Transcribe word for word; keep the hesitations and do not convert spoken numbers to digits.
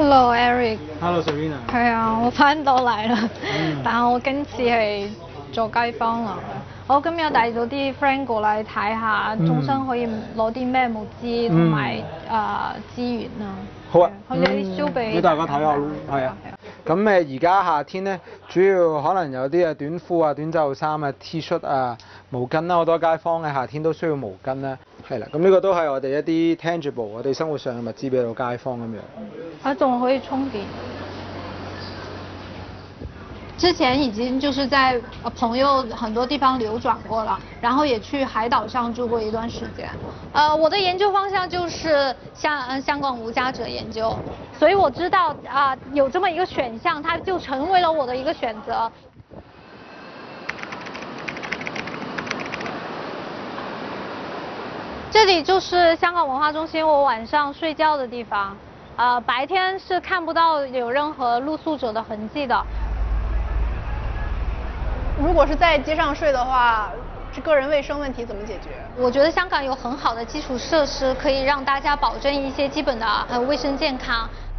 Hello Eric。 Hello Serena。 係啊，我翻到嚟啦， 嗯、 但係我今次係做街坊啦。我今日帶咗啲 friend 過嚟睇下，中心可以攞啲咩物資同埋誒資源啊。 好啊， 可以 show 俾大家睇下咯，係啊。咁誒而家夏天咧，主要可能有啲誒短褲啊、短袖衫啊、T 恤啊、毛巾啦，好多街坊嘅夏天都需要毛巾啦。係啦，咁呢個都係我哋一啲 tangible 我哋生活上嘅物資俾到街坊咁樣。 啊，仲可以充電。之前已經就是在朋友很多地方流轉過了，然後也去海島上住過一段時間。呃，我的研究方向就是香香港無家者研究，所以我知道啊、呃、有這麼一個選項，它就成為了我的一個選擇。這裡就是香港文化中心，我晚上睡覺的地方。呃，白天是看不到有任何露宿者的痕跡的。 如果是在街上睡的話，這個人衛生問題怎麼解決？ 我覺得香港有很好的基礎設施，可以讓大家保證一些基本的呃衛生健康。